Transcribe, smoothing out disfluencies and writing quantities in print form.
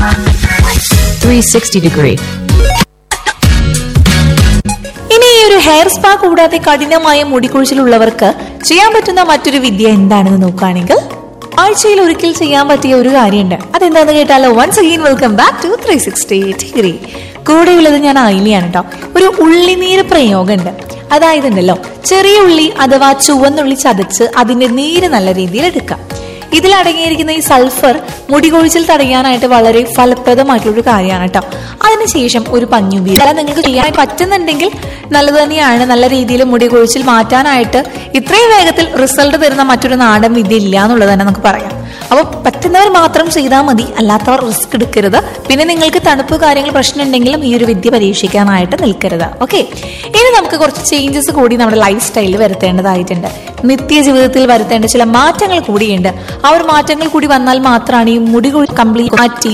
360 degree. ഇനി ഈ ഒരു ഹെയർ സ്പാ കൂടാതെ കഠിനമായ മുടികൊഴിച്ചിലുള്ളവർക്ക് ചെയ്യാൻ പറ്റുന്ന മറ്റൊരു വിദ്യ എന്താണെന്ന് നോക്കുകയാണെങ്കിൽ ആഴ്ചയിൽ ഒരിക്കൽ ചെയ്യാൻ പറ്റിയ ഒരു കാര്യമുണ്ട്. അതെന്താന്ന് കേട്ടാലോ? Once again welcome back to 360 degree. കൂടെയുള്ളത് ഞാൻ ആയിലിയാണ് കേട്ടോ. ഒരു ഉള്ളിനീര് പ്രയോഗമുണ്ട്. അതായത് ഉണ്ടല്ലോ, ചെറിയ ഉള്ളി അഥവാ ചുവന്നുള്ളി ചതച്ച് അതിന്റെ നീര് നല്ല രീതിയിൽ എടുക്കാം. ഇതിൽ അടങ്ങിയിരിക്കുന്ന ഈ സൾഫർ മുടികൊഴിച്ചിൽ തടയാനായിട്ട് വളരെ ഫലപ്രദമായിട്ടുള്ള ഒരു കാര്യമാണ് കേട്ടോ. അതിനുശേഷം ഒരു പഞ്ഞുപീര് നിങ്ങൾക്ക് ചെയ്യാനായിട്ട് പറ്റുന്നുണ്ടെങ്കിൽ നല്ലത് തന്നെയാണ്. നല്ല രീതിയിൽ മുടികൊഴിച്ചിൽ മാറ്റാനായിട്ട് ഇത്രയും വേഗത്തിൽ റിസൾട്ട് തരുന്ന മറ്റൊരു നാടൻ വിദ്യ ഇല്ല എന്നുള്ളത് തന്നെ നമുക്ക് പറയാം. അപ്പോൾ പറ്റുന്നവർ മാത്രം ചെയ്താൽ മതി, അല്ലാത്തവർ റിസ്ക് എടുക്കരുത്. പിന്നെ നിങ്ങൾക്ക് തണുപ്പ് കാര്യങ്ങൾ പ്രശ്നം ഉണ്ടെങ്കിലും ഈ ഒരു വിദ്യ പരീക്ഷിക്കാനായിട്ട് നിൽക്കരുത്. ഓക്കെ, ഇനി നമുക്ക് കുറച്ച് ചേഞ്ചസ് കൂടി നമ്മുടെ ലൈഫ് സ്റ്റൈലിൽ വരുത്തേണ്ടതായിട്ടുണ്ട്. നിത്യജീവിതത്തിൽ വരുത്തേണ്ട ചില മാറ്റങ്ങൾ കൂടിയുണ്ട്. ആ ഒരു മാറ്റങ്ങൾ കൂടി വന്നാൽ മാത്രമാണ് ഈ മുടി കംപ്ലീറ്റ് മാറ്റി